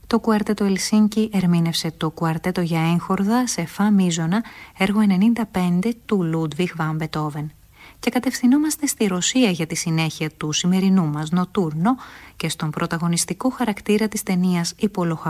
Το κουαρτέτο Ελσίνκι ερμήνευσε το κουαρτέτο για έγχορδα σε φα μείζωνα, έργο 95 του Λούντβιχ βαν Μπετόβεν. Και κατευθυνόμαστε στη Ρωσία για τη συνέχεια του σημερινού μας νοτούρνο και στον πρωταγωνιστικό χαρακτήρα της ταινίας «Η